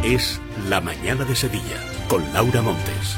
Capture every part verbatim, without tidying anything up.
Es La Mañana de Sevilla, con Laura Montes.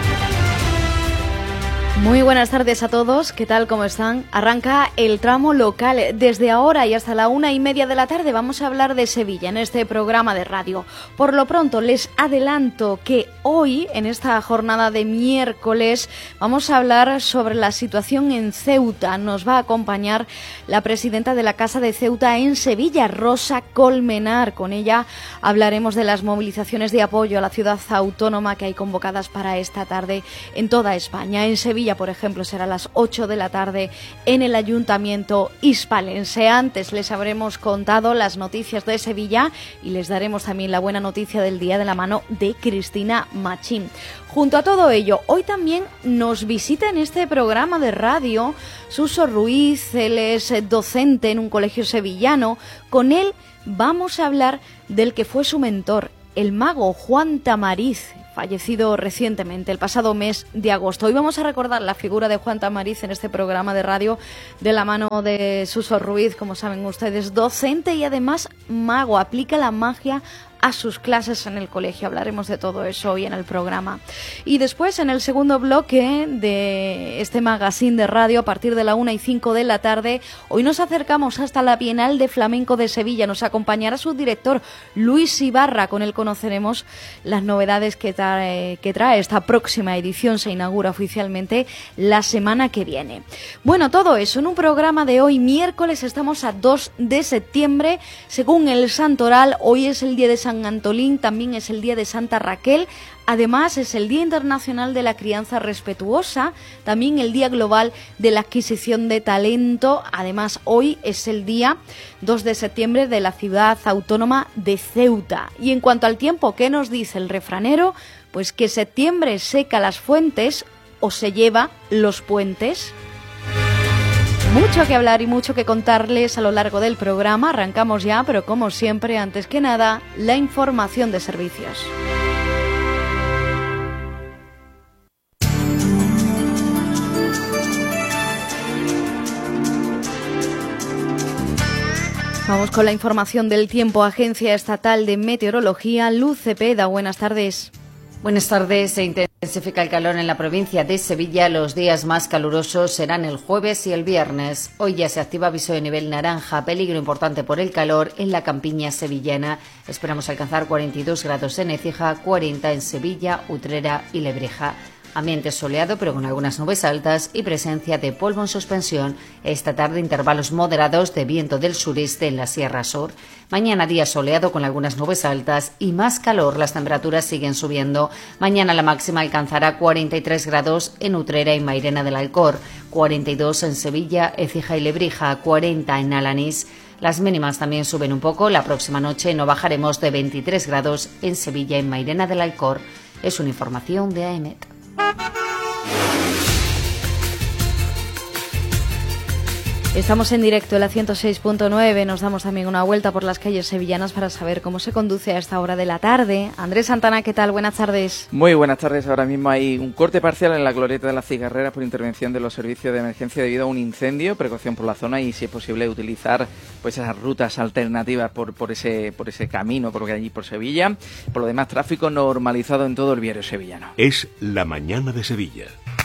Muy buenas tardes a todos, ¿qué tal? ¿Cómo están? Arranca el tramo local. Desde ahora y hasta la una y media de la tarde vamos a hablar de Sevilla en este programa de radio. Por lo pronto les adelanto que hoy, en esta jornada de miércoles, vamos a hablar sobre la situación en Ceuta. Nos va a acompañar la presidenta de la Casa de Ceuta en Sevilla, Rosa Colmenar. Con ella hablaremos de las movilizaciones de apoyo a la ciudad autónoma que hay convocadas para esta tarde en toda España. En Sevilla, por ejemplo, será a las ocho de la tarde en el Ayuntamiento hispalense. Antes les habremos contado las noticias de Sevilla y les daremos también la buena noticia del día de la mano de Cristina Machín. Junto a todo ello, hoy también nos visita en este programa de radio Suso Ruiz. Él es docente en un colegio sevillano. Con él vamos a hablar del que fue su mentor, el mago Juan Tamariz, fallecido recientemente, el pasado mes de agosto. Hoy vamos a recordar la figura de Juan Tamariz en este programa de radio de la mano de Suso Ruiz, como saben ustedes, docente y además mago, aplica la magia a sus clases en el colegio. Hablaremos de todo eso hoy en el programa. Y después, en el segundo bloque de este magazine de radio, a partir de la una y cinco de la tarde, hoy nos acercamos hasta la Bienal de Flamenco de Sevilla. Nos acompañará su director, Luis Ibarra. Con él conoceremos las novedades que trae, que trae esta próxima edición. Se inaugura oficialmente la semana que viene. Bueno, todo eso en un programa de hoy, miércoles. Estamos a dos de septiembre. Según el santoral, hoy es el día de San Antolín, también es el día de Santa Raquel. Además, es el Día Internacional de la Crianza Respetuosa, también el Día Global de la Adquisición de Talento. Además, hoy es el día dos de septiembre de la Ciudad Autónoma de Ceuta. Y en cuanto al tiempo, ¿qué nos dice el refranero? Pues que septiembre seca las fuentes o se lleva los puentes. Mucho que hablar y mucho que contarles a lo largo del programa. Arrancamos ya, pero como siempre, antes que nada, la información de servicios. Vamos con la información del tiempo. Agencia Estatal de Meteorología, Luz Cepeda. Buenas tardes. Buenas tardes. Se intensifica el calor en la provincia de Sevilla. Los días más calurosos serán el jueves y el viernes. Hoy ya se activa aviso de nivel naranja, peligro importante por el calor en la campiña sevillana. Esperamos alcanzar cuarenta y dos grados en Écija, cuarenta en Sevilla, Utrera y Lebrija. Ambiente soleado pero con algunas nubes altas y presencia de polvo en suspensión. Esta tarde intervalos moderados de viento del sureste en la Sierra Sur. Mañana día soleado con algunas nubes altas y más calor. Las temperaturas siguen subiendo. Mañana la máxima alcanzará cuarenta y tres grados en Utrera y Mairena del Alcor, cuarenta y dos en Sevilla, Écija y Lebrija, cuarenta en Alanís. Las mínimas también suben un poco. La próxima noche no bajaremos de veintitrés grados en Sevilla y Mairena del Alcor. Es una información de A E M E T. Estamos en directo en la ciento seis punto nueve. Nos damos también una vuelta por las calles sevillanas para saber cómo se conduce a esta hora de la tarde. Andrés Santana, ¿qué tal? Buenas tardes. Muy buenas tardes. Ahora mismo hay un corte parcial en la glorieta de las Cigarreras por intervención de los servicios de emergencia debido a un incendio. Precaución por la zona y, si es posible, utilizar pues esas rutas alternativas por, por ese por ese camino, por allí por Sevilla. Por lo demás, tráfico normalizado en todo el viario sevillano. Es La Mañana de Sevilla.